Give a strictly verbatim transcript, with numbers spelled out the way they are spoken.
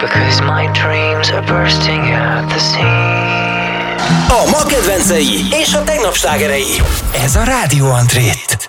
because my dreams are bursting at the seams. A ma kedvencei és a tegnap slágerei. Ez a Rádió André.